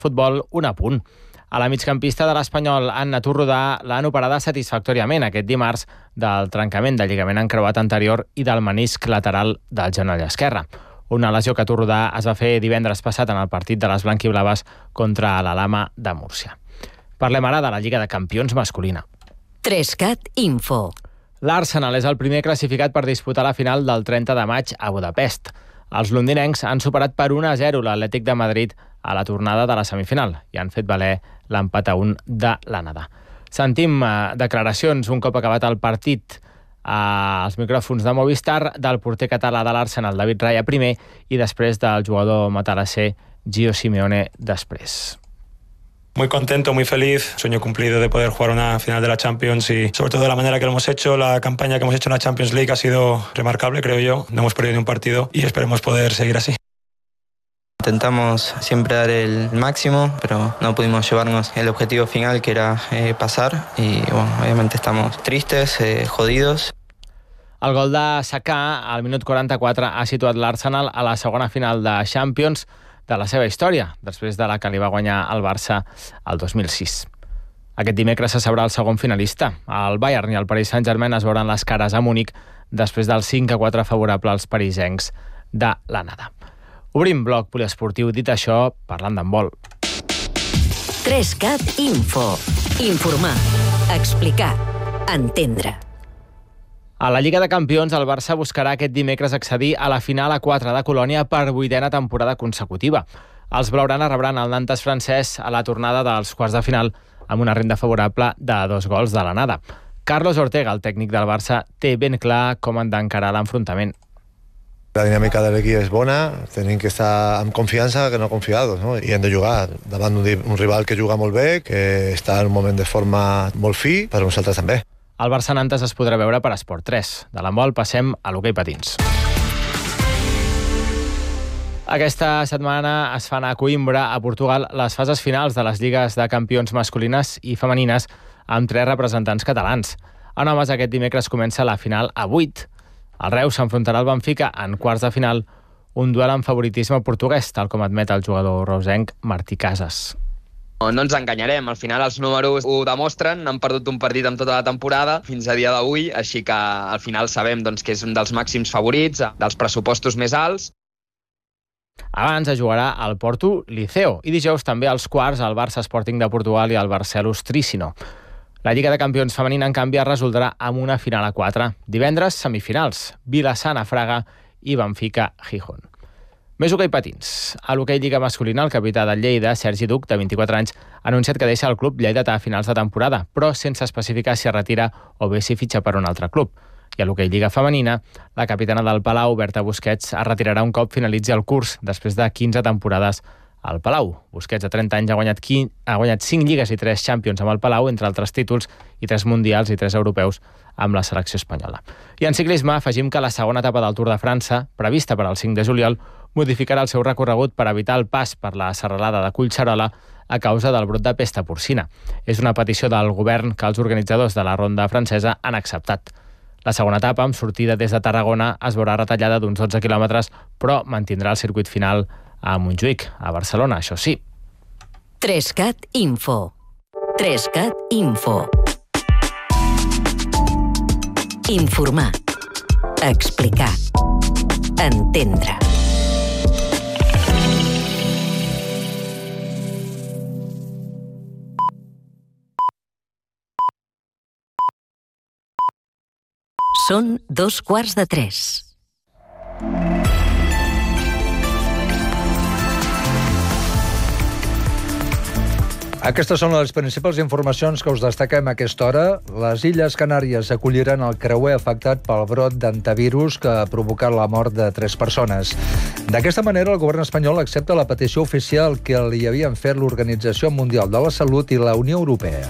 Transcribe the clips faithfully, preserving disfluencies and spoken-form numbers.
Futbol, un apunt. A la migcampista de l'Espanyol, Anna Turrodà, l'han operada satisfactòriament aquest dimarts del trencament del lligament encreuat anterior i del menisc lateral del genoll esquerre. Una lesió que Turrodà es va fer divendres passat en el partit de les blanquiblaves contra l'Alhama de Múrcia. Parlem ara de la Lliga de Campions masculina. Trescat Info. L'Arsenal és el primer classificat per disputar la final del trenta de maig a Budapest. Els londinencs han superat per un a zero l'Atlètic de Madrid a la tornada de la semifinal i han fet valer l'empat a un de l'Anada. Sentim eh, declaracions un cop acabat el partit als micròfons de Movistar del porter català de l'Arsenal, David Raya, primer, i després del jugador matalasser Gio Simeone després. Muy contento, muy feliz, sueño cumplido de poder jugar una final de la Champions y sobre todo de la manera que lo hemos hecho, la campaña que hemos hecho en la Champions League ha sido remarcable, creo yo, no hemos perdido ni un partido y esperemos poder seguir así. Intentamos siempre dar el máximo, pero no pudimos llevarnos el objetivo final, que era eh, pasar, y bueno, obviamente estamos tristes, eh, jodidos. El gol de Saka al minut quaranta-quatre ha situat l'Arsenal a la segona final de Champions de la seva història, després de la que li va guanyar el Barça el dos mil sis. Aquest dimecres se sabrà el segon finalista. El Bayern i el Paris Saint-Germain es veuran les cares a Múnich després del cinc a quatre favorable als parisencs de l'Anada. Obrim bloc poliesportiu, dit això, parlant d'handbol. Trescat Info. Informar, explicar, entendre. A la Lliga de Campions, el Barça buscarà aquest dimecres accedir a la final a quatre de Colònia per vuitena temporada consecutiva. Els blaugrana rebran el Nantes francès a la tornada dels quarts de final amb una renda favorable de dos gols de l'Anada. Carlos Ortega, el tècnic del Barça, té ben clar com han d'encarar l'enfrontament. La dinàmica de l'equip és bona, tenim que estar amb confiança que no confiados, no? I hem de jugar davant un rival que juga molt bé, que està en un moment de forma molt fi, però nosaltres també. El Barça-Nantes es podrà veure per Esport tres. De l'handbol passem a l'hoquei patins. Aquesta setmana es fan a Coimbra, a Portugal, les fases finals de les lligues de campions masculines i femenines amb tres representants catalans. En homes, aquest dimecres comença la final a vuit. El Reus s'enfrontarà al Benfica en quarts de final, un duel amb favoritisme portuguès, tal com admet el jugador reusenc Martí Casas. No ens enganyarem, al final els números ho demostren, han perdut un partit amb tota la temporada fins a dia d'avui, així que al final sabem doncs, que és un dels màxims favorits, dels pressupostos més alts. Abans es jugarà al Porto Liceo i dijous també als quarts al Barça Sporting de Portugal i al Barcelos Tricino. La Lliga de Campions femenina, en canvi, es resoldrà amb una final a quatre. Divendres, semifinals, Vilassana Fraga i Benfica Gijón. Més hoquei patins. A l'hoquei Lliga masculina, el capità del Lleida, Sergi Duc, de vint-i-quatre anys, ha anunciat que deixa el club lleidatà a finals de temporada, però sense especificar si es retira o bé si fitxa per un altre club. I a l'hoquei Lliga femenina, la capitana del Palau, Berta Busquets, es retirarà un cop finalitzi el curs després de quinze temporades al Palau. Busquets, de trenta anys, ha guanyat, quinze, ha guanyat cinc lligues i tres Champions amb el Palau, entre altres títols, i tres mundials i tres europeus amb la selecció espanyola. I en ciclisme afegim que la segona etapa del Tour de França, prevista per al cinc de juliol, modificarà el seu recorregut per evitar el pas per la serralada de Collserola a causa del brot de pesta porcina. És una petició del govern que els organitzadors de la ronda francesa han acceptat. La segona etapa, amb sortida des de Tarragona, es veurà retallada d'uns dotze quilòmetres, però mantindrà el circuit final a Montjuïc, a Barcelona, això sí. Trescat Info. Trescat Info. Informar. Explicar. Entendre. Són dos quarts de tres. Aquestes són les principals informacions que us destaquem a aquesta hora. Les Illes Canàries acolliran el creuer afectat pel brot d'hantavirus que ha provocat la mort de tres persones. D'aquesta manera, el govern espanyol accepta la petició oficial que li havien fet l'Organització Mundial de la Salut i la Unió Europea.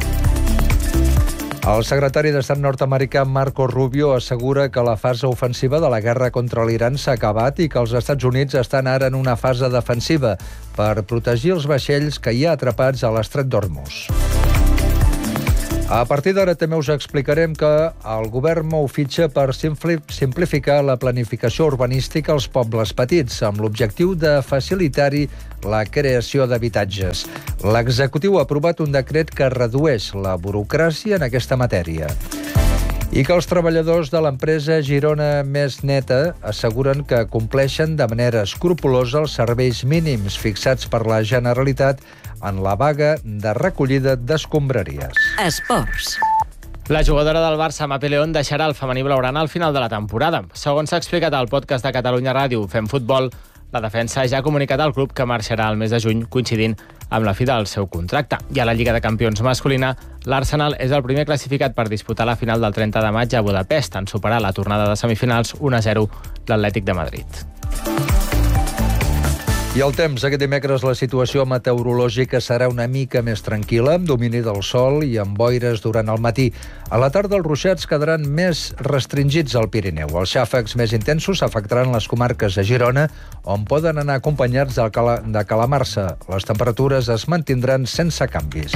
El secretari d'Estat nord-americà Marco Rubio assegura que la fase ofensiva de la guerra contra l'Iran s'ha acabat i que els Estats Units estan ara en una fase defensiva per protegir els vaixells que hi ha atrapats a l'estret d'Hormuz. A partir d'ara també us explicarem que el govern mou fitxa per simplificar la planificació urbanística als pobles petits, amb l'objectiu de facilitar-hi la creació d'habitatges. L'executiu ha aprovat un decret que redueix la burocràcia en aquesta matèria. I que els treballadors de l'empresa Girona Més Neta asseguren que compleixen de manera escrupulosa els serveis mínims fixats per la Generalitat en la vaga de recollida d'escombraries. Esports. La jugadora del Barça, Mapi León, deixarà el femení blaugrana al final de la temporada. Segons s'ha explicat al podcast de Catalunya Ràdio Fem Futbol, la defensa ja ha comunicat al club que marxarà al mes de juny, coincidint amb la fi del seu contracte. I a la Lliga de Campions masculina, l'Arsenal és el primer classificat per disputar la final del trenta de maig a Budapest, en superar la tornada de semifinals un a zero l'Atlètic de Madrid. I el temps, aquest dimecres la situació meteorològica serà una mica més tranquil·la, amb domini del sol i amb boires durant el matí. A la tarda els ruixats quedaran més restringits al Pirineu. Els xàfecs més intensos afectaran les comarques de Girona, on poden anar acompanyats de, cala, de calamarsa. Les temperatures es mantindran sense canvis.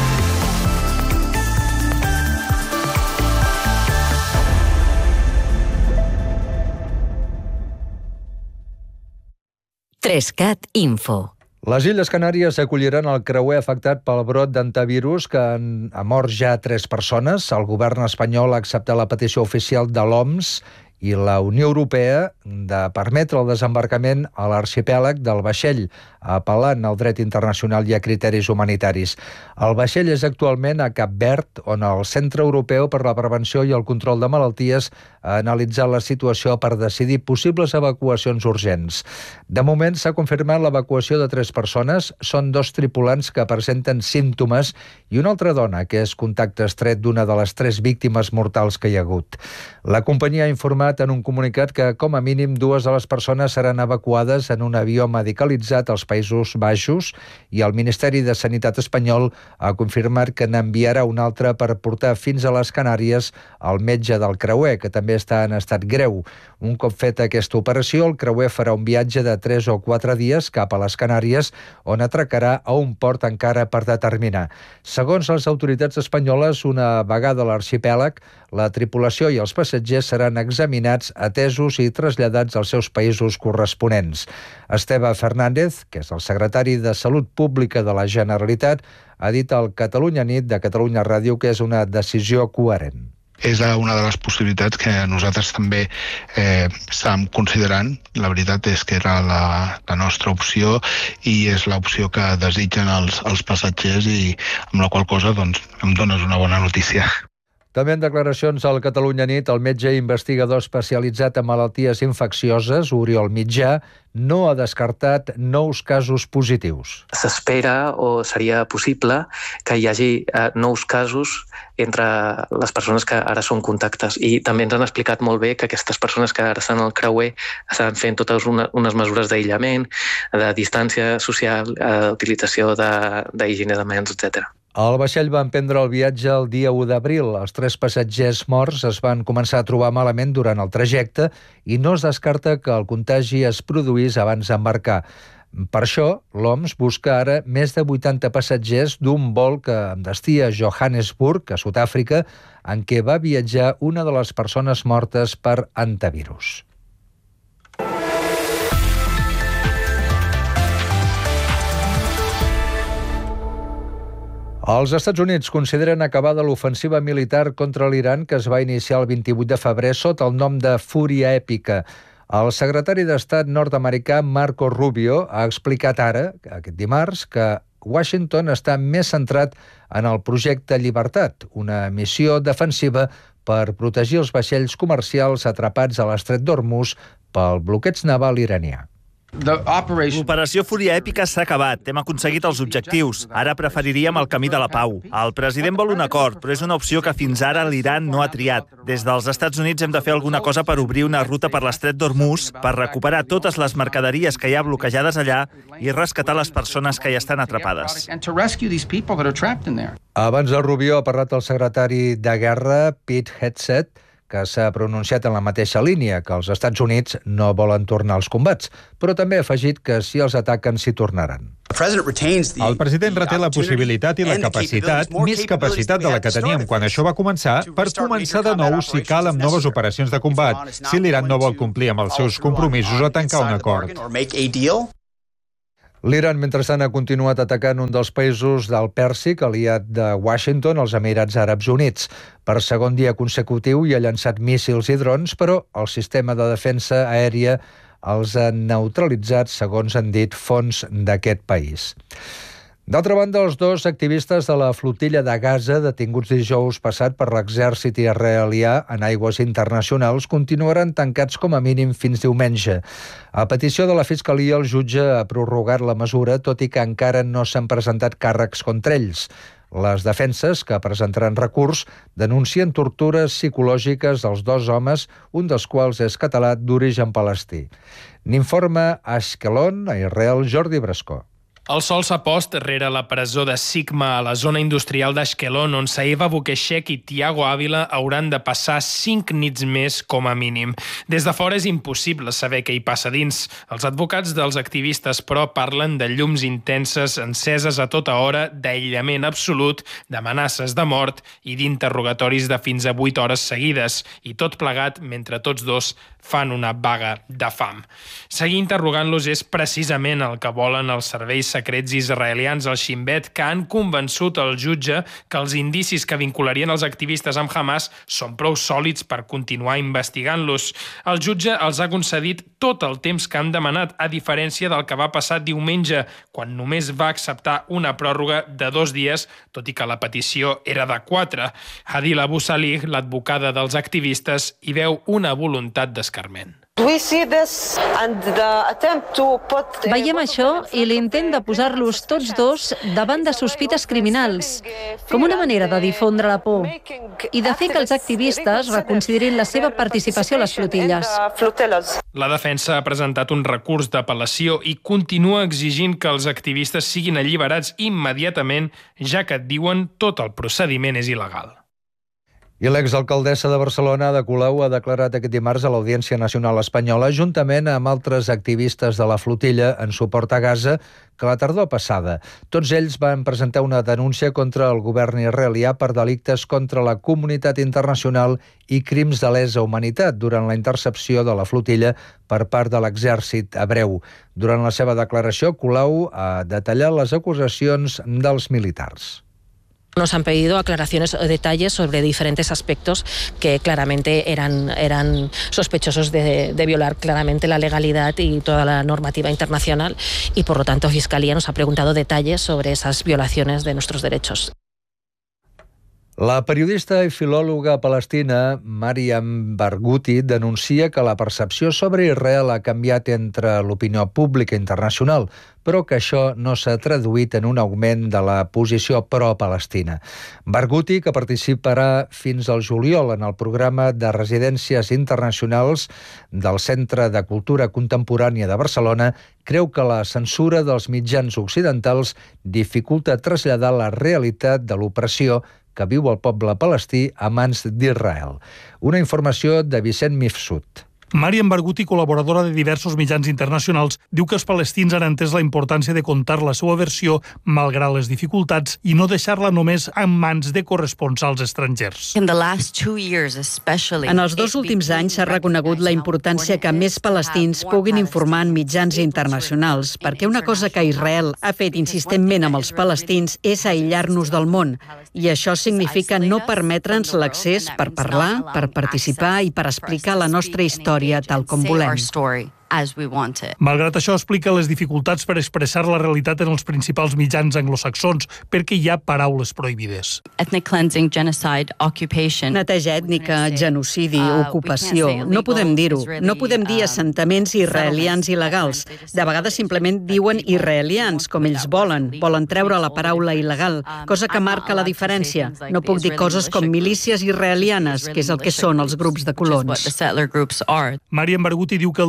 Trescat Info. Les Illes Canàries acolliran el creuer afectat pel brot d'hantavirus que ha mort ja tres persones. El govern espanyol ha acceptat la petició oficial de l'O M S i la Unió Europea de permetre el desembarcament a l'arxipèlag del vaixell, apel·lant al dret internacional i a criteris humanitaris. El vaixell és actualment a Cap Verd, on el Centre Europeu per la Prevenció i el Control de Malalties ha analitzat la situació per decidir possibles evacuacions urgents. De moment s'ha confirmat l'evacuació de tres persones, són dos tripulants que presenten símptomes i una altra dona que és contacte estret d'una de les tres víctimes mortals que hi ha hagut. La companyia ha informat en un comunicat que, com a mínim, dues de les persones seran evacuades en un avió medicalitzat als Països Baixos i el Ministeri de Sanitat espanyol ha confirmat que n'enviarà un altre per portar fins a les Canàries el metge del creuer, que també està en estat greu. Un cop feta aquesta operació, el creuer farà un viatge de tres o quatre dies cap a les Canàries, on atracarà a un port encara per determinar. Segons les autoritats espanyoles, una vegada a l'arxipèlag, la tripulació i els passatgers seran examinats, atesos i traslladats als seus països corresponents. Esteve Fernández, que és el secretari de Salut Pública de la Generalitat, ha dit al Catalunya Nit de Catalunya Ràdio que és una decisió coherent. És una de les possibilitats que nosaltres també eh, estàvem considerant. La veritat és que era la, la nostra opció i és l'opció que desitgen els, els passatgers i amb la qual cosa doncs, em dones una bona notícia. També en declaracions al Catalunya Nit, el metge investigador especialitzat en malalties infeccioses, Oriol Mitjà, no ha descartat nous casos positius. S'espera o seria possible que hi hagi eh, nous casos entre les persones que ara són contactes i també ens han explicat molt bé que aquestes persones que ara estan al creuer estan fent totes una, unes mesures d'aïllament, de distància social, eh, utilització d'higiene de, de mans, etcètera. El vaixell va emprendre el viatge el dia u d'abril. Els tres passatgers morts es van començar a trobar malament durant el trajecte i no es descarta que el contagi es produís abans d'embarcar. Per això, l'O M S busca ara més de vuitanta passatgers d'un vol que amb destí a Johannesburg, a Sud-àfrica, en què va viatjar una de les persones mortes per hantavirus. Els Estats Units consideren acabada l'ofensiva militar contra l'Iran que es va iniciar el vint-i-vuit de febrer sota el nom de Fúria Èpica. El secretari d'Estat nord-americà Marco Rubio ha explicat ara, aquest dimarts, que Washington està més centrat en el projecte Llibertat, una missió defensiva per protegir els vaixells comercials atrapats a l'estret d'Hormuz pel bloqueig naval iranià. L'operació Fúria Èpica s'ha acabat. Hem aconseguit els objectius. Ara preferiríem el camí de la pau. El president vol un acord, però és una opció que fins ara l'Iran no ha triat. Des dels Estats Units hem de fer alguna cosa per obrir una ruta per l'estret d'Hormuz, per recuperar totes les mercaderies que hi ha bloquejades allà i rescatar les persones que hi estan atrapades. Abans de Rubio ha parlat el secretari de Guerra, Pete Hegseth, que s'ha pronunciat en la mateixa línia, que els Estats Units no volen tornar als combats, però també ha afegit que si els ataquen s'hi tornaran. El president reté la possibilitat i la capacitat, més capacitat de la que teníem quan això va començar, per començar de nou si cal amb noves operacions de combat, si l'Iran no vol complir amb els seus compromisos o tancar un acord. L'Iran, mentrestant, ha continuat atacant un dels països del Pèrsic, aliat de Washington, els Emirats Àrabs Units. Per segon dia consecutiu hi ha llançat míssils i drons, però el sistema de defensa aèria els ha neutralitzat, segons han dit fonts d'aquest país. D'altra banda, els dos activistes de la flotilla de Gaza, detinguts dijous passat per l'exèrcit israelià en aigües internacionals, continuaran tancats com a mínim fins diumenge. A petició de la Fiscalia, el jutge ha prorrogat la mesura, tot i que encara no s'han presentat càrrecs contra ells. Les defenses, que presentaran recurs, denuncien tortures psicològiques dels dos homes, un dels quals és català d'origen palestí. N'informa a Ashkelon, a Israel, Jordi Brascó. El sol s'ha post rere la presó de Sigma a la zona industrial d'Ashkelon, on Saeva Bukeshek i Tiago Ávila hauran de passar cinc nits més com a mínim. Des de fora és impossible saber què hi passa dins. Els advocats dels activistes, però, parlen de llums intenses enceses a tota hora, d'aïllament absolut, d'amenaces de mort i d'interrogatoris de fins a vuit hores seguides, i tot plegat mentre tots dos fan una vaga de fam. Seguir interrogant-los és precisament el que volen els serveis secrets israelians, el Shin Bet, que han convençut el jutge que els indicis que vincularien els activistes amb Hamas són prou sòlids per continuar investigant-los. El jutge els ha concedit tot el temps que han demanat, a diferència del que va passar diumenge, quan només va acceptar una pròrroga de dos dies, tot i que la petició era de quatre. Hadil Abu Salih, l'advocada dels activistes, hi veu una voluntat d'escarment. Veiem això i l'intent de posar-los tots dos davant de sospites criminals, com una manera de difondre la por i de fer que els activistes reconsiderin la seva participació a les flotilles. La defensa ha presentat un recurs d'apel·lació i continua exigint que els activistes siguin alliberats immediatament, ja que, diuen, tot el procediment és il·legal. I l'exalcaldessa de Barcelona, Ada Colau, ha declarat aquest dimarts a l'Audiència Nacional Espanyola, juntament amb altres activistes de la flotilla en suport a Gaza, que la tardor passada tots ells van presentar una denúncia contra el govern israelià per delictes contra la comunitat internacional i crims de lesa humanitat durant la intercepció de la flotilla per part de l'exèrcit hebreu. Durant la seva declaració, Colau ha detallat les acusacions dels militars. Nos han pedido aclaraciones o detalles sobre diferentes aspectos que claramente eran, eran sospechosos de, de violar claramente la legalidad y toda la normativa internacional y, por lo tanto, Fiscalía nos ha preguntado detalles sobre esas violaciones de nuestros derechos. La periodista i filòloga palestina Mariam Barghouti denuncia que la percepció sobre Israel ha canviat entre l'opinió pública internacional, però que això no s'ha traduït en un augment de la posició pro-palestina. Barghouti, que participarà fins al juliol en el programa de residències internacionals del Centre de Cultura Contemporània de Barcelona, creu que la censura dels mitjans occidentals dificulta traslladar la realitat de l'opressió que viu el poble palestí a mans d'Israel. Una informació de Vicent Mifsud. Mariam Barghouti, col·laboradora de diversos mitjans internacionals, diu que els palestins han entès la importància de contar la seva versió malgrat les dificultats i no deixar-la només en mans de corresponsals estrangers. En els dos últims anys s'ha reconegut la importància que més palestins puguin informar en mitjans internacionals, perquè una cosa que Israel ha fet insistentment amb els palestins és aïllar-nos del món, i això significa no permetre'ns l'accés per parlar, per participar i per explicar la nostra història tal com volem. Malgrat això, explica les dificultats per expressar la realitat en els principals mitjans anglosaxons, perquè hi ha paraules prohibides. Neteja ètnica, genocidi, ocupació. No podem dir-ho. No podem dir assentaments israelians il·legals. De vegades simplement diuen israelians, com ells volen. Volen treure la paraula il·legal, cosa que marca la diferència. No puc dir coses com milícies israelianes, que és el que són els grups de colons. Mariam Barghouti diu que el debat sobre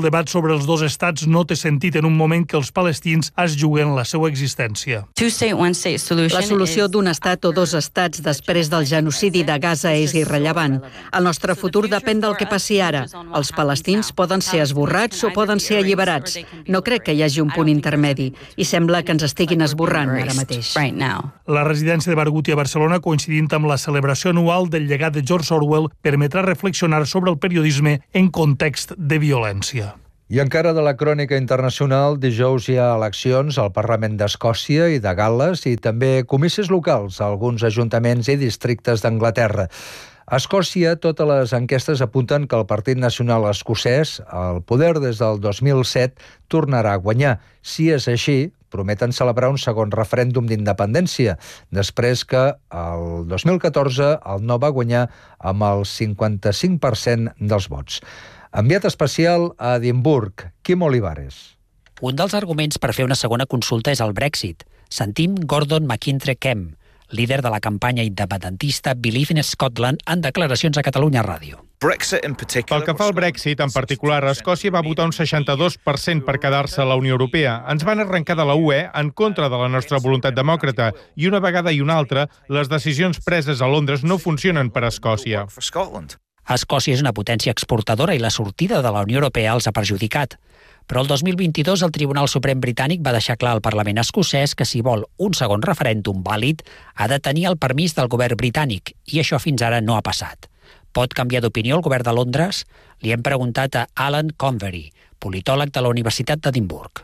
sobre els dos estats no té sentit en un moment que els palestins es juguen la seva existència. La solució d'un estat o dos estats després del genocidi de Gaza és irrellevant. El nostre futur depèn del que passi ara. Els palestins poden ser esborrats o poden ser alliberats. No crec que hi hagi un punt intermedi i sembla que ens estiguin esborrant ara mateix. La residència de Barghouti a Barcelona, coincidint amb la celebració anual del llegat de George Orwell, permetrà reflexionar sobre el periodisme en context de violència. I encara de la crònica internacional, dijous hi ha eleccions al Parlament d'Escòcia i de Gal·les i també comicis locals a alguns ajuntaments i districtes d'Anglaterra. A Escòcia, totes les enquestes apunten que el Partit Nacional Escocès, al poder des del dos mil set, tornarà a guanyar. Si és així, prometen celebrar un segon referèndum d'independència, després que el dos mil catorze el no va guanyar amb el cinquanta-cinc per cent dels vots. Enviat especial a Edimburg, Quim Olivares. Un dels arguments per fer una segona consulta és el Brexit. Sentim Gordon McIntyre-Kemp, líder de la campanya independentista Believe in Scotland, en declaracions a Catalunya Ràdio. Pel que fa al Brexit, en particular, Escòcia va votar un seixanta-dos per cent per quedar-se a la Unió Europea. Ens van arrencar de la U E en contra de la nostra voluntat demòcrata i una vegada i una altra, les decisions preses a Londres no funcionen per a Escòcia. Escòcia és una potència exportadora i la sortida de la Unió Europea els ha perjudicat. Però el dos mil vint-i-dos el Tribunal Suprem britànic va deixar clar al Parlament escocès que si vol un segon referèndum vàlid ha de tenir el permís del govern britànic i això fins ara no ha passat. Pot canviar d'opinió el govern de Londres? Li hem preguntat a Alan Convery, politòleg de la Universitat d'Edimburg.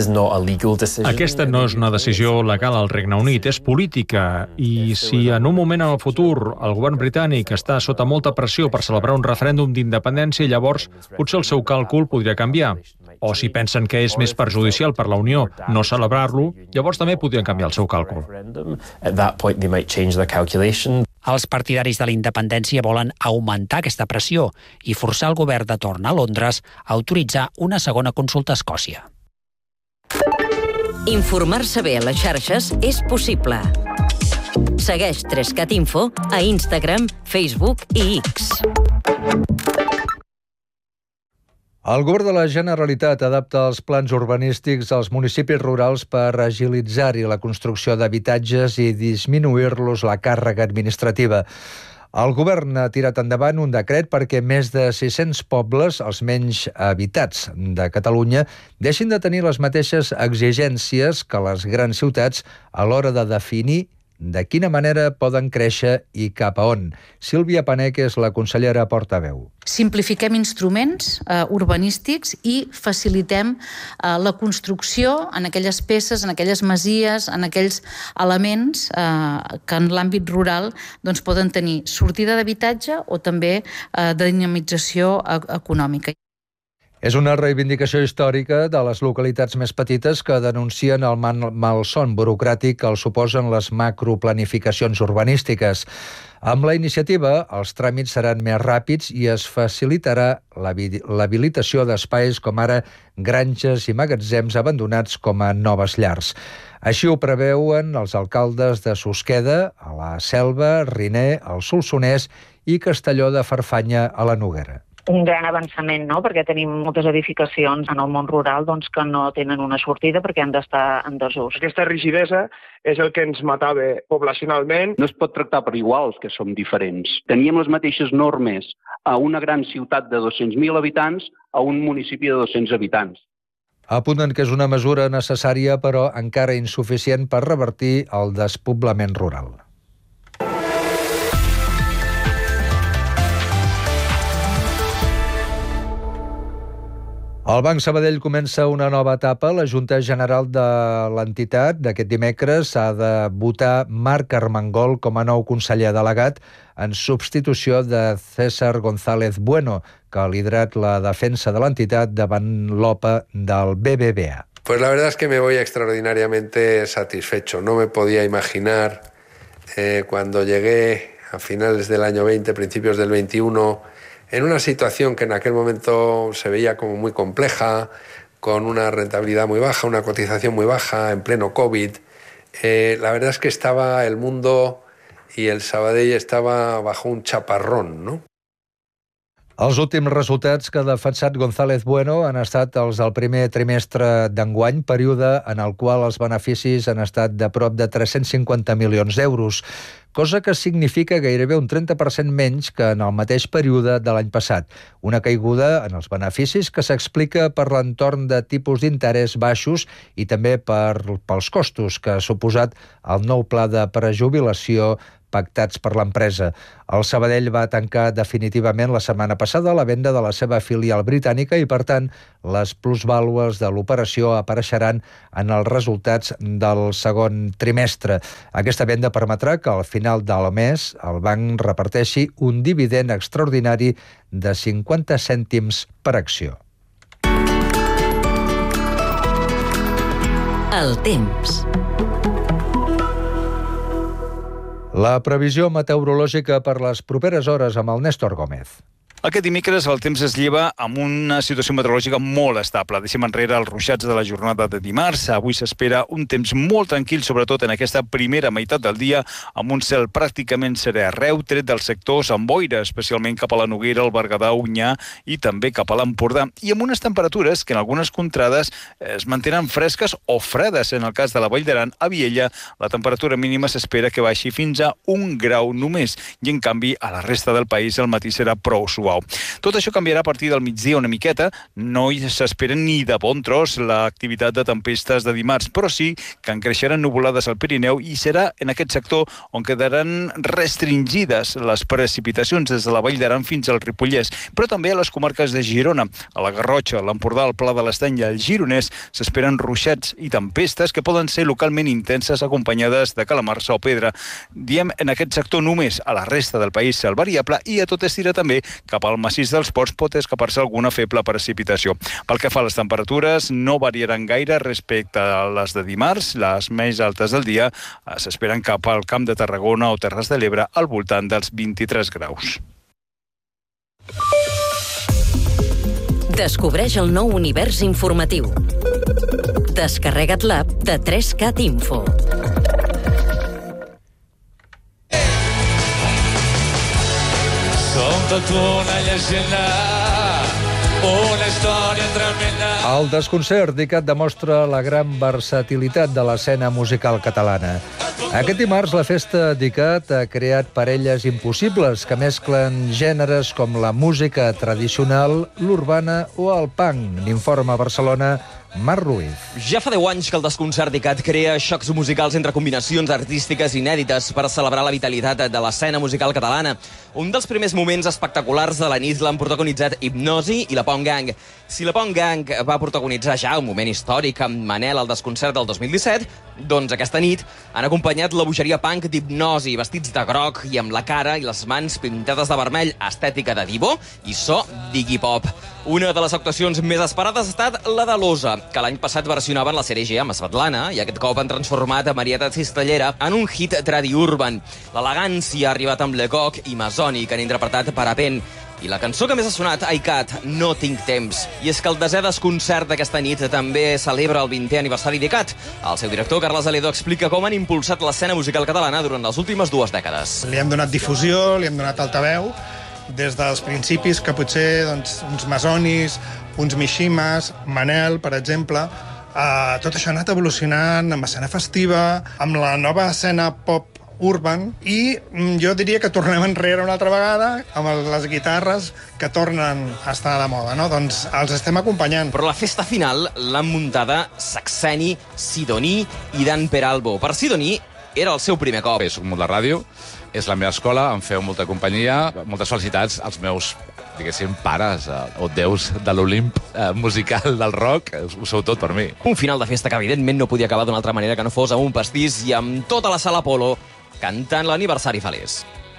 Aquesta no és una decisió legal al Regne Unit, és política. I si en un moment en el futur el govern britànic està sota molta pressió per celebrar un referèndum d'independència, llavors potser el seu càlcul podria canviar. O si pensen que és més perjudicial per la Unió no celebrar-lo, llavors també podrien canviar el seu càlcul. Els partidaris de la independència volen augmentar aquesta pressió i forçar el govern de torn a Londres a autoritzar una segona consulta a Escòcia. Informar-se bé a les xarxes és possible. Segueix Trescat Info a Instagram, Facebook i X. El govern de la Generalitat adapta els plans urbanístics als municipis rurals per agilitzar-hi la construcció d'habitatges i disminuir-los la càrrega administrativa. El govern ha tirat endavant un decret perquè més de sis-cents pobles, els menys habitats de Catalunya, deixin de tenir les mateixes exigències que les grans ciutats a l'hora de definir de quina manera poden créixer i cap a on. Sílvia Panec és la consellera portaveu. Simplifiquem instruments eh, urbanístics i facilitem eh, la construcció en aquelles peces, en aquelles masies, en aquells elements eh, que en l'àmbit rural doncs, poden tenir sortida d'habitatge o també eh, de dinamització e- econòmica. És una reivindicació històrica de les localitats més petites que denuncien el malson burocràtic que els suposen les macroplanificacions urbanístiques. Amb la iniciativa, els tràmits seran més ràpids i es facilitarà l'habilitació d'espais com ara granges i magatzems abandonats com a noves llars. Així ho preveuen els alcaldes de Susqueda, a la Selva, Riner, el Solsonès i Castelló de Farfanya a la Noguera. Un gran avançament, no? Perquè tenim moltes edificacions en el món rural doncs, que no tenen una sortida perquè han d'estar en desús. Aquesta rigidesa és el que ens matava poblacionalment. No es pot tractar per iguals, que som diferents. Teníem les mateixes normes a una gran ciutat de dos-cents mil habitants a un municipi de dos-cents habitants. Apunten que és una mesura necessària, però encara insuficient per revertir el despoblament rural. El Banc Sabadell comença una nova etapa. La Junta General de l'entitat d'aquest dimecres ha de votar Marc Armengol com a nou conseller delegat en substitució de César González Bueno, que ha liderat la defensa de l'entitat davant l'O P A del B B V A. Pues la verdad es que me voy extraordinariamente satisfecho. No me podía imaginar eh, cuando llegué a finales del año veinte, principios del veintiuno, en una situación que en aquel momento se veía como muy compleja, con una rentabilidad muy baja, una cotización muy baja, en pleno COVID. Eh, la verdad es que estaba el mundo y el Sabadell estaba bajo un chaparrón, ¿no? Els últims resultats que ha defensat González Bueno han estat els del primer trimestre d'enguany, període en el qual els beneficis han estat de prop de tres-cents cinquanta milions d'euros, cosa que significa gairebé un trenta per cent menys que en el mateix període de l'any passat. Una caiguda en els beneficis que s'explica per l'entorn de tipus d'interès baixos i també per, pels costos que ha suposat el nou pla de prejubilació pactats per l'empresa. El Sabadell va tancar definitivament la setmana passada la venda de la seva filial britànica i, per tant, les plusvàlues de l'operació apareixeran en els resultats del segon trimestre. Aquesta venda permetrà que al final del mes el banc reparteixi un dividend extraordinari de cinquanta cèntims per acció. El temps. La previsió meteorològica per les properes hores amb el Néstor Gómez. Aquest dimecres el temps es lleva amb una situació meteorològica molt estable. Deixem enrere els ruixats de la jornada de dimarts. Avui s'espera un temps molt tranquil, sobretot en aquesta primera meitat del dia, amb un cel pràcticament serè arreu, tret dels sectors amb boira, especialment cap a la Noguera, el Berguedà, Onyar i també cap a l'Empordà, i amb unes temperatures que en algunes contrades es mantenen fresques o fredes. En el cas de la Vall d'Aran, a Viella, la temperatura mínima s'espera que baixi fins a un grau només, i en canvi a la resta del país el matí serà prou suau. Tot això canviarà a partir del migdia una miqueta. No s'espera ni de bon tros l'activitat de tempestes de dimarts, però sí que encreixeran nuvolades al Pirineu i serà en aquest sector on quedaran restringides les precipitacions des de la Vall d'Aran fins al Ripollès, però també a les comarques de Girona, a la Garrotxa, l'Empordà, el Pla de l'Estany i el Gironès s'esperen ruixats i tempestes que poden ser localment intenses acompanyades de calamarsa o pedra. Diem en aquest sector només. A la resta del país cel variable i a tot estira també cap al massís dels Ports pot escapar-se alguna feble precipitació. Pel que fa a les temperatures, no variaran gaire respecte a les de dimarts. Les més altes del dia s'esperen cap al Camp de Tarragona o Terres de l'Ebre al voltant dels vint-i-tres graus. Descobreix el nou univers informatiu. Descarrega't l'app de tres cat Info. Som tot una llegenda, una història tremenda. El desconcert d'Icat demostra la gran versatilitat de l'escena musical catalana. Aquest dimarts la festa d'Icat ha creat parelles impossibles que mesclen gèneres com la música tradicional, l'urbana o el punk. N'informa a Barcelona Marc Ruiz. Ja fa deu anys que el desconcert d'Icat crea xocs musicals entre combinacions artístiques inèdites per celebrar la vitalitat de l'escena musical catalana. Un dels primers moments espectaculars de la nit l'han protagonitzat Hipnosi i la Punk Gang. Si la Punk Gang va protagonitzar ja un moment històric amb Manel al desconcert del dos mil disset, doncs aquesta nit han acompanyat la bogeria punk d'Hipnosi, vestits de groc i amb la cara i les mans pintades de vermell, estètica de divo i so d'Iggy Pop. Una de les actuacions més esperades ha estat la de l'Osa, que l'any passat versionaven la sèrie G amb Svetlana i aquest cop han transformat a Marieta Cistellera en un hit tradi-urban. L'elegància ha arribat amb Lecoq i Masoni, que han interpretat Parapent. I la cançó que més ha sonat, ICAT, No tinc temps. I és que el desè desconcert d'aquesta nit també celebra el vintè aniversari d'ICAT. El seu director, Carles Aledo, explica com han impulsat l'escena musical catalana durant les últimes dues dècades. Li hem donat difusió, li hem donat altaveu, des dels principis que potser doncs, uns Masonis, uns Mishimas, Manel, per exemple. Uh, tot això ha anat evolucionant amb escena festiva, amb la nova escena pop urban, i jo diria que tornem enrere una altra vegada amb les guitarres que tornen a estar de moda, no? Doncs els estem acompanyant. Però la festa final l'han muntada Saxeni, Sidoní i Dan Peralbo. Per Sidoní era el seu primer cop. Soc molt de ràdio, és la meva escola, em feu molta companyia, moltes felicitats als meus, diguéssim, pares eh, o déus de l'Olimp eh, musical del rock, ho sou tot per mi. Un final de festa que evidentment no podia acabar d'una altra manera que no fos amb un pastís i amb tota la sala Apolo cantant l'aniversari feliç.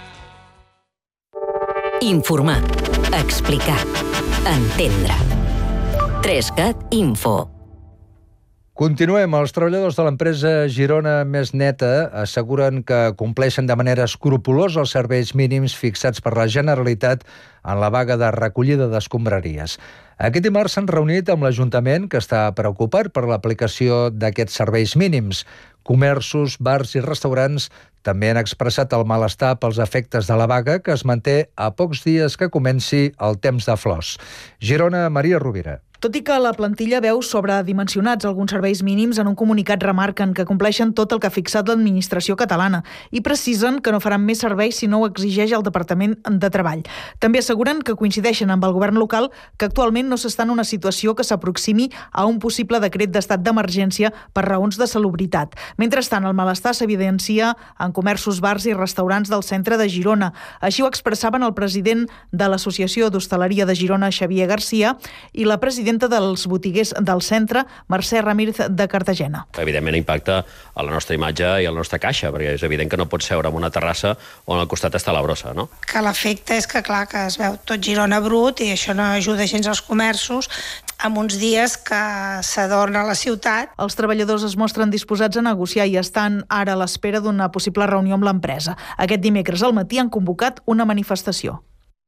Informar, explicar, entendre. tres cat Info. Continuem. Els treballadors de l'empresa Girona Més Neta asseguren que compleixen de manera escrupulosa els serveis mínims fixats per la Generalitat en la vaga de recollida d'escombraries. Aquest dimarts s'han reunit amb l'Ajuntament, que està preocupat per l'aplicació d'aquests serveis mínims. Comerços, bars i restaurants també han expressat el malestar pels efectes de la vaga que es manté a pocs dies que comenci el temps de flors. Girona, Maria Rovira. Tot i que la plantilla veu sobredimensionats alguns serveis mínims, en un comunicat remarquen que compleixen tot el que ha fixat l'administració catalana i precisen que no faran més serveis si no ho exigeix el Departament de Treball. També asseguren que coincideixen amb el govern local que actualment no s'està en una situació que s'aproximi a un possible decret d'estat d'emergència per raons de salubritat. Mentrestant, el malestar s'evidencia en comerços, bars i restaurants del centre de Girona. Així ho expressaven el president de l'Associació d'Hostaleria de Girona, Xavier Garcia, i la presidenta dels botiguers del centre, Mercè Ramírez de Cartagena. Evidentment impacta a la nostra imatge i a la nostra caixa, perquè és evident que no pots seure en una terrassa on al costat està la brossa, no? Que l'efecte és que, clar, que es veu tot Girona brut i això no ajuda gens als comerços en uns dies que s'adorna la ciutat. Els treballadors es mostren disposats a negociar i estan ara a l'espera d'una possible reunió amb l'empresa. Aquest dimecres al matí han convocat una manifestació.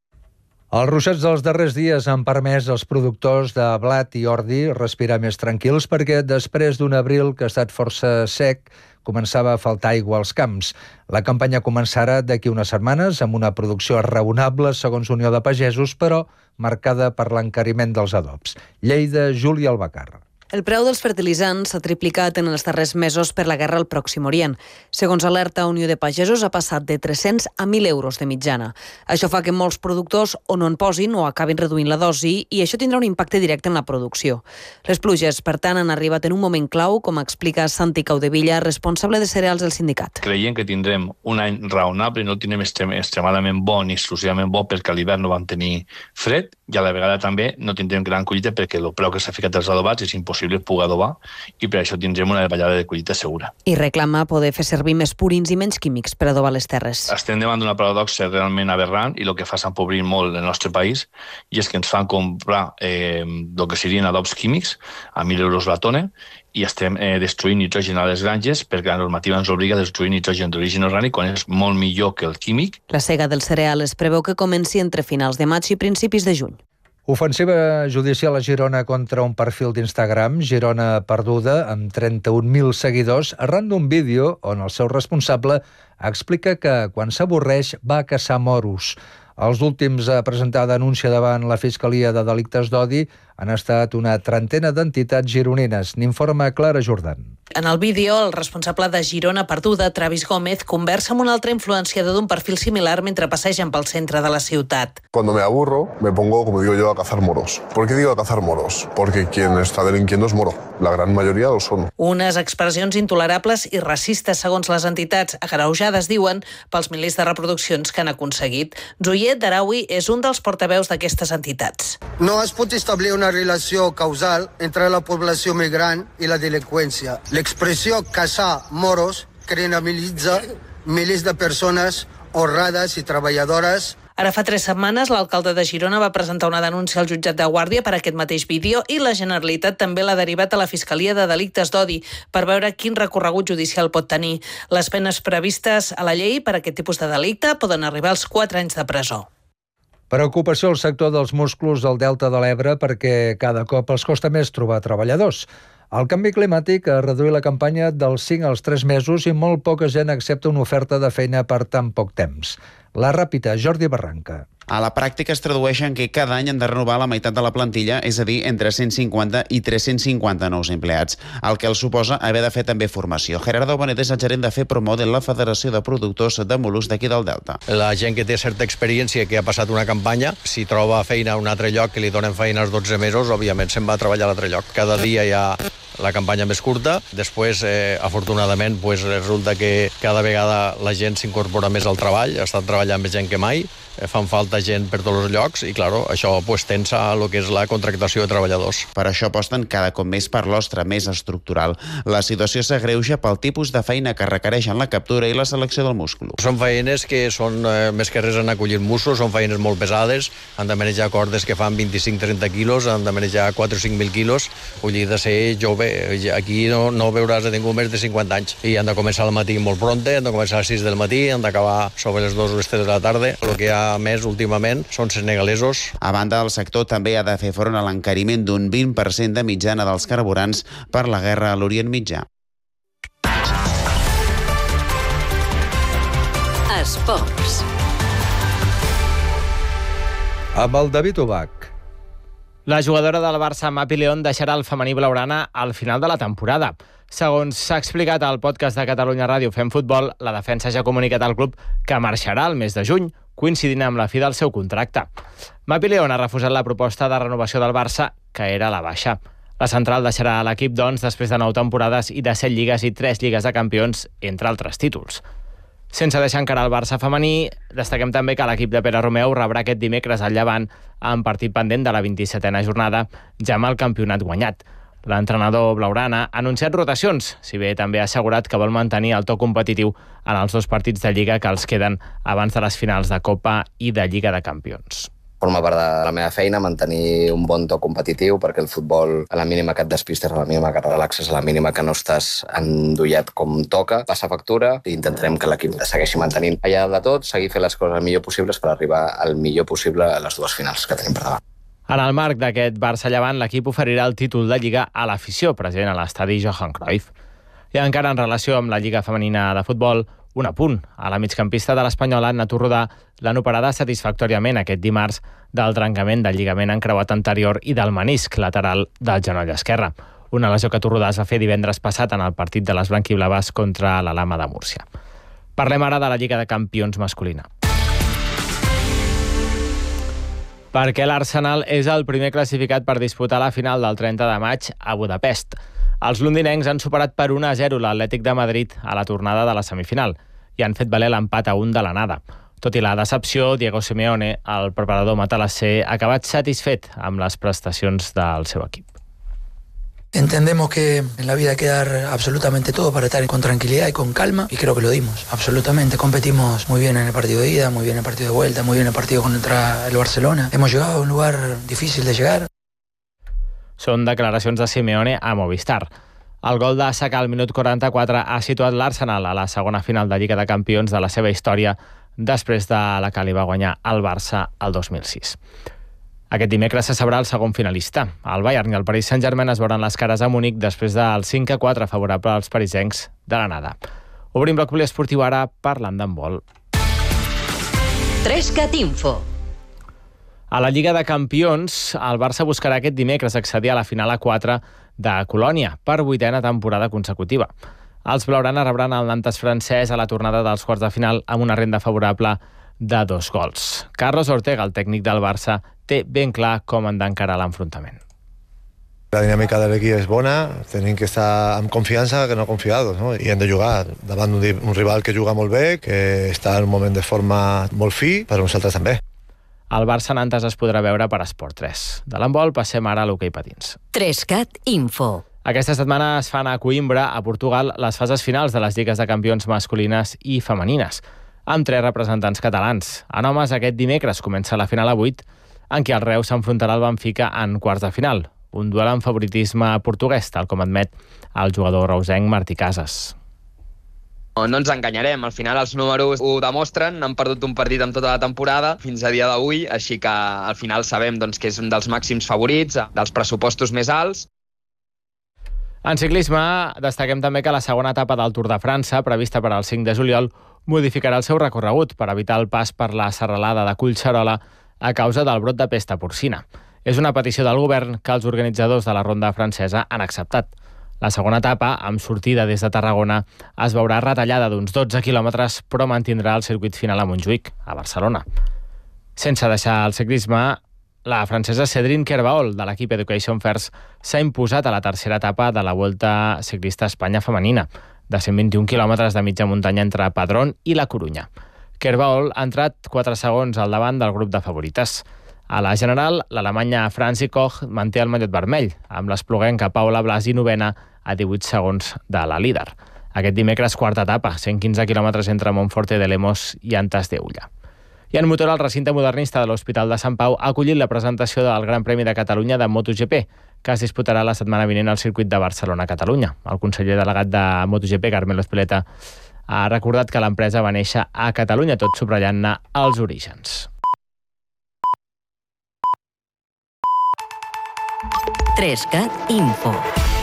Els ruixats dels darrers dies han permès als productors de blat i ordi respirar més tranquils perquè després d'un abril que ha estat força sec començava a faltar aigua als camps. La campanya començarà d'aquí unes setmanes amb una producció raonable segons Unió de Pagesos, però marcada per l'encariment dels adobs. Lleida, Júlia Albacar. El preu dels fertilitzants s'ha triplicat en els darrers mesos per la guerra al Pròxim Orient. Segons alerta Unió de Pagesos, ha passat de tres-cents a mil euros de mitjana. Això fa que molts productors o no en posin o acabin reduint la dosi i això tindrà un impacte directe en la producció. Les pluges, per tant, han arribat en un moment clau, com explica Santi Caudevilla, responsable de cereals del sindicat. Creiem que tindrem un any raonable, no el tindrem extrem, extremadament bo ni exclusivament bo perquè a l'hivern no vam tenir fred i a la vegada també no tindrem gran collita perquè el preu que s'ha ficat als adobats és impossible poder adobar i per això tindrem una davallada de collita segura. I reclama poder fer servir més purins i menys químics per adobar les terres. Estem davant d'una paradoxa realment aberrant i el que fa és empobrir molt el nostre país i és que ens fan comprar eh, el que serien adobs químics a mil euros la tona i estem eh, destruint nitrogen a les granges perquè la normativa ens obliga a destruir nitrogen d'origen orgànic quan és molt millor que el químic. La sega del cereal es preveu que comenci entre finals de maig i principis de juny. Ofensiva judicial a Girona contra un perfil d'Instagram, Girona Perduda, amb trenta-un mil seguidors, arran d'un vídeo on el seu responsable explica que quan s'avorreix va a caçar moros. Els últims a presentar denúncia davant la Fiscalia de Delictes d'Odi han estat una trentena d'entitats gironines. N'informa Clara Jordan. En el vídeo, el responsable de Girona Perduda, Travis Gómez, conversa amb un altre influenciador d'un perfil similar mentre passegen pel centre de la ciutat. Cuando me aburro, me pongo, como digo yo, a cazar moros. ¿Por qué digo a cazar moros? Porque quien está delinquiendo es moro. La gran mayoría lo son. Unes expressions intolerables i racistes, segons les entitats, agreujades, diuen, pels milers de reproduccions que han aconseguit. Zuyet Darawi és un dels portaveus d'aquestes entitats. No es pot establir una relació causal entre la població migrant i la delinqüència. L'expressió caçar moros criminalitza milers de persones honrades i treballadores. Ara fa tres setmanes l'alcalde de Girona va presentar una denúncia al jutjat de Guàrdia per aquest mateix vídeo i la Generalitat també l'ha derivat a la Fiscalia de Delictes d'Odi per veure quin recorregut judicial pot tenir. Les penes previstes a la llei per a aquest tipus de delicte poden arribar als quatre anys de presó. Preocupació al sector dels musclos del Delta de l'Ebre perquè cada cop els costa més trobar treballadors. El canvi climàtic ha reduït la campanya dels cinc als tres mesos i molt poca gent accepta una oferta de feina per tan poc temps. La Ràpita, Jordi Barranca. A la pràctica es tradueix en que cada any han de renovar la meitat de la plantilla, és a dir, entre cent cinquanta i tres-cents cinquanta nous empleats, el que els suposa haver de fer també formació. Gerardo Bonet és el gerent de FEPROMO de la Federació de Productors de Mol·luscs d'aquí del Delta. La gent que té certa experiència, que ha passat una campanya, si troba feina a un altre lloc que li donen feina als dotze mesos, òbviament se'n va a treballar a l'altre lloc. Cada dia hi ha la campanya més curta, després, eh, afortunadament, pues, resulta que cada vegada la gent s'incorpora més al treball, està treballant més gent que mai, eh, fan falta gent per tots els llocs i, clar, això pues, tensa el que és la contractació de treballadors. Per això aposten cada cop més per l'ostre més estructural. La situació s'agreuja pel tipus de feina que requereixen la captura i la selecció del múscul. Són feines que són eh, més que res en acollir musclos, són feines molt pesades, han de manejar cordes que fan vint-i-cinc a trenta quilos, han de manejar quatre o cinc mil quilos, vull dir, de ser jove. Aquí no, no veuràs a ningú més de cinquanta anys. I han de començar al matí molt pronte, han de començar a les sis del matí, han d'acabar sobre les dues o les tres de la tarda. El que hi ha més últimament són senegalesos. A banda, el sector també ha de fer front a l'encariment d'un vint per cent de mitjana dels carburants per la guerra a l'Orient Mitjà. Esports. Amb el David Ubach. La jugadora del Barça, Mapi León, deixarà el femení blaugrana al final de la temporada. Segons s'ha explicat al podcast de Catalunya Ràdio Fem Futbol, la defensa ja ha comunicat al club que marxarà el mes de juny, coincidint amb la fi del seu contracte. Mapi León ha refusat la proposta de renovació del Barça, que era la baixa. La central deixarà l'equip, doncs, després de nou temporades i de set lligues i tres lligues de campions, entre altres títols. Sense deixar encara el Barça femení, destaquem també que l'equip de Pere Romeu rebrà aquest dimecres al Llevant en partit pendent de la vint-i-setena jornada, ja amb el campionat guanyat. L'entrenador blaugrana ha anunciat rotacions, si bé també ha assegurat que vol mantenir el to competitiu en els dos partits de Lliga que els queden abans de les finals de Copa i de Lliga de Campions. Forma part de la meva feina mantenir un bon to competitiu, perquè el futbol, a la mínima que et despistes, a la mínima que et relaxes, a la mínima que no estàs endollat com toca, passa factura i intentarem que l'equip segueixi mantenint allà de tot, seguir fent les coses el millor possibles per arribar al millor possible a les dues finals que tenim per davant. En el marc d'aquest Barça-Llevant, l'equip oferirà el títol de Lliga a l'afició present a l'estadi Johan Cruyff. I encara en relació amb la Lliga Femenina de Futbol, un apunt. A la migcampista de l'Espanyola, Natu Rodà, l'han operada satisfactòriament aquest dimarts del trencament del lligament encreuat anterior i del menisc lateral del genoll esquerre. Una lesió que Rodà es va fer divendres passat en el partit de les blanquiblaves contra la Lama de Múrcia. Parlem ara de la Lliga de Campions masculina. Perquè l'Arsenal és el primer classificat per disputar la final del trenta de maig a Budapest. Els londinencs han superat per un a zero l'Atlètic de Madrid a la tornada de la semifinal i han fet valer l'empat a un de l'anada. Tot i la decepció, Diego Simeone, el preparador matalasser, ha acabat satisfet amb les prestacions del seu equip. Entendemos que en la vida hay que dar absolutamente todo para estar con tranquilidad y con calma, y creo que lo dimos, absolutamente. Competimos muy bien en el partido de ida, muy bien en el partido de vuelta, muy bien en el partido contra el Barcelona. Hemos llegado a un lugar difícil de llegar. Són declaracions de Simeone a Movistar. El gol de Saka al minut quaranta-quatre ha situat l'Arsenal a la segona final de Lliga de Campions de la seva història, després de la que li va guanyar el Barça el dos mil sis. Aquest dimecres se sabrà el segon finalista. El Bayern i el Paris Saint-Germain es veuran les cares a Múnich després del cinc a quatre favorable als parisencs de l'anada. Obrim bloc poliesportiu ara parlant d'handbol. Trescat Info. A la Lliga de Campions, el Barça buscarà aquest dimecres accedir a la final a quatre de Colònia per vuitena temporada consecutiva. Els blaugrana rebran el Nantes francès a la tornada dels quarts de final amb una renda favorable de dos gols. Carlos Ortega, el tècnic del Barça, té ben clar com han d'encarar l'enfrontament. La dinàmica de l'equip és bona, tenim que estar amb confiança que no confiados, no? I hem de jugar davant un, un rival que juga molt bé, que està en un moment de forma molt fi, però nosaltres també. El Barça-Nantes es podrà veure per Esport tres. De l'handbol passem ara a l'hoquei patins. Trescat Info. Aquesta setmana es fan a Coimbra, a Portugal, les fases finals de les lligues de campions masculines i femenines, amb tres representants catalans. En homes, aquest dimecres comença la final a vuit, en què el Reus s'enfrontarà al Benfica en quarts de final. Un duel amb favoritisme portuguès, tal com admet el jugador reusenc Martí Casas. No ens enganyarem, al final els números ho demostren, han perdut un partit amb tota la temporada fins a dia d'avui, així que al final sabem doncs, que és un dels màxims favorits, dels pressupostos més alts. En ciclisme, destaquem també que la segona etapa del Tour de França, prevista per al cinc de juliol, modificarà el seu recorregut per evitar el pas per la serralada de Collserola a causa del brot de pesta porcina. És una petició del govern que els organitzadors de la ronda francesa han acceptat. La segona etapa, amb sortida des de Tarragona, es veurà retallada d'uns dotze quilòmetres, però mantindrà el circuit final a Montjuïc, a Barcelona. Sense deixar el ciclisme, la francesa Cédrine Kerbaol, de l'equip Education First, s'ha imposat a la tercera etapa de la Volta Ciclista a Espanya femenina, de cent vint-i-un quilòmetres de mitja muntanya entre Padrón i La Corunya. Kerbaol ha entrat quatre segons al davant del grup de favorites. A la general, l'alemanya Franzi Koch manté el mallot vermell, amb l'espluguenca Paula Blasi novena a divuit segons de la líder. Aquest dimecres, quarta etapa, cent quinze quilòmetres entre Montforte de Lemos i Antas de Ulla. I en motor, el recinte modernista de l'Hospital de Sant Pau ha acollit la presentació del Gran Premi de Catalunya de MotoGP, que es disputarà la setmana vinent al circuit de Barcelona-Catalunya. El conseller delegat de MotoGP, Carmelo Espeleta, ha recordat que l'empresa va néixer a Catalunya, tot subratllant-ne els orígens. Trescat Info.